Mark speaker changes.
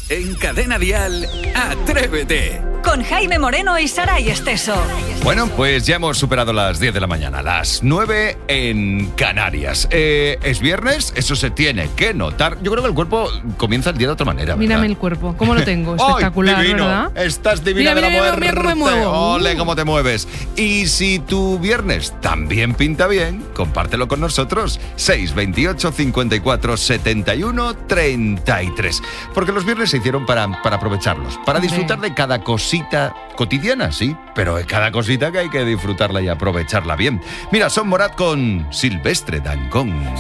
Speaker 1: En Cadena Dial, Atrévete.
Speaker 2: Con Jaime Moreno y Saray Esteso.
Speaker 3: Bueno, pues ya hemos superado las 10 de la mañana, las 9 en Canarias. ¿Es viernes? Eso se tiene que notar. Yo creo que el cuerpo comienza el día de otra manera, ¿verdad?
Speaker 4: Mírame el cuerpo, ¿cómo lo tengo? Espectacular,
Speaker 3: divino.
Speaker 4: ¿verdad?
Speaker 3: Estás divina
Speaker 4: Mira,
Speaker 3: de la
Speaker 4: mira,
Speaker 3: muerte.
Speaker 4: mira cómo me muevo.
Speaker 3: Ole, cómo te mueves. Y si tu viernes también pinta bien, compártelo con nosotros. 628 54 71 33. Porque los viernes se hicieron para aprovecharlos, para disfrutar de cada cosita cotidiana, sí, pero de cada cosita que hay que disfrutarla y aprovecharla bien. Mira, son Morat con Silvestre Dangond.